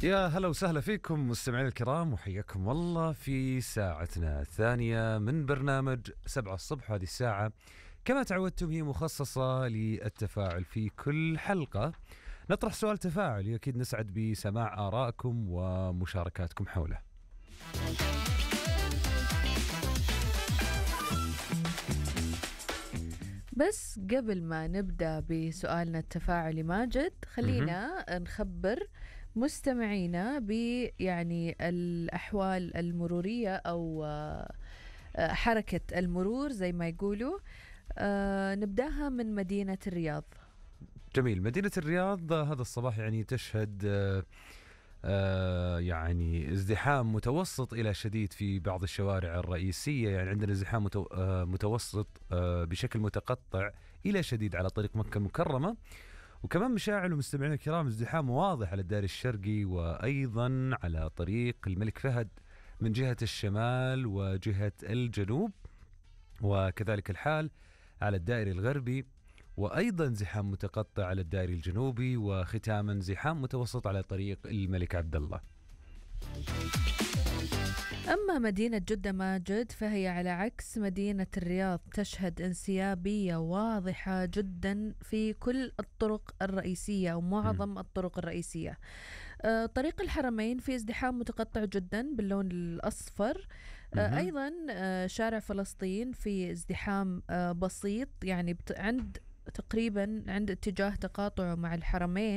يا هلا وسهلا فيكم مستمعين الكرام، وحياكم الله في ساعتنا الثانية من برنامج 7 الصبح. هذه الساعة كما تعودتم هي مخصصة للتفاعل. في كل حلقة نطرح سؤال تفاعلي، أكيد نسعد بسماع آرائكم ومشاركاتكم حوله. بس قبل ما نبدأ بسؤالنا التفاعلي ماجد، خلينا نخبر مستمعينا يعني الأحوال المرورية أو حركة المرور زي ما يقولوا. نبدأها من مدينة الرياض. جميل. مدينة الرياض هذا الصباح يعني تشهد يعني ازدحام متوسط إلى شديد في بعض الشوارع الرئيسية. يعني عندنا ازدحام متوسط بشكل متقطع إلى شديد على طريق مكة المكرمة، وكمان مشاعل ومستمعين الكرام ازدحام واضح على الدائري الشرقي، وأيضا على طريق الملك فهد من جهة الشمال وجهة الجنوب، وكذلك الحال على الدائري الغربي، وأيضا زحام متقطع على الدائري الجنوبي، وختاما زحام متوسط على طريق الملك عبد الله. أما مدينة جدة ماجد فهي على عكس مدينة الرياض تشهد انسيابية واضحة جدا في كل الطرق الرئيسية أو معظم الطرق الرئيسية. طريق الحرمين في ازدحام متقطع جدا باللون الأصفر. أيضا شارع فلسطين في ازدحام بسيط، يعني عند تقريبا عند اتجاه تقاطعه مع الحرمين.